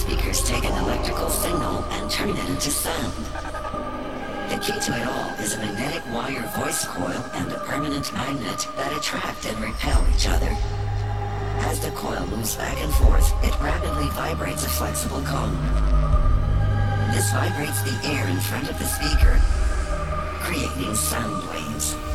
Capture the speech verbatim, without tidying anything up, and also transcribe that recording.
speakers take an electrical signal and turn it into sound. The key to it all is a magnetic wire voice coil and a permanent magnet that attract and repel each other. As the coil moves back and forth, it rapidly vibrates a flexible cone. This vibrates the air in front of the speaker, creating sound waves.